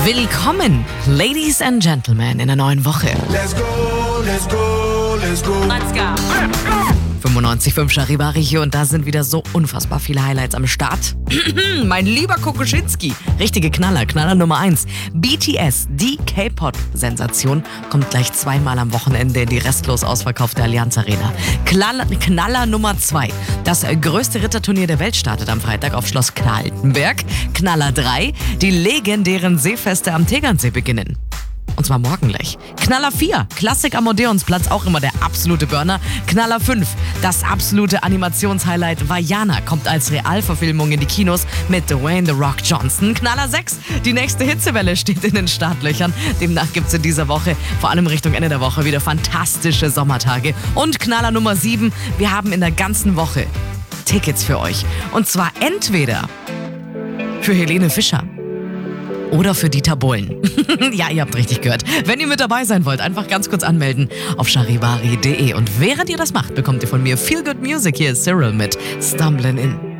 Willkommen, Ladies and Gentlemen, in der neuen Woche. Let's go, let's go, let's go. Let's go. 95.5 Charivari hier und da sind wieder so unfassbar viele Highlights am Start. Mein lieber Kokoschinski, richtige Knaller Nummer 1. BTS, die K-Pop-Sensation, kommt gleich zweimal am Wochenende in die restlos ausverkaufte Allianz Arena. Knaller Nummer 2. Das größte Ritterturnier der Welt startet am Freitag auf Schloss Kaltenberg. Knaller 3. Die legendären Seefeste am Tegernsee beginnen. Und zwar morgen gleich. Knaller 4, Klassik am Odeonsplatz, auch immer der absolute Burner. Knaller 5, das absolute Animationshighlight Vaiana kommt als Realverfilmung in die Kinos mit Dwayne The Rock Johnson. Knaller 6, die nächste Hitzewelle steht in den Startlöchern. Demnach gibt's in dieser Woche, vor allem Richtung Ende der Woche, wieder fantastische Sommertage. Und Knaller Nummer 7, wir haben in der ganzen Woche Tickets für euch. Und zwar entweder für Helene Fischer oder für Dieter Bohlen. Ja, ihr habt richtig gehört. Wenn ihr mit dabei sein wollt, einfach ganz kurz anmelden auf charivari.de. Und während ihr das macht, bekommt ihr von mir Feel Good Music. Hier ist Cyril mit Stumbling In.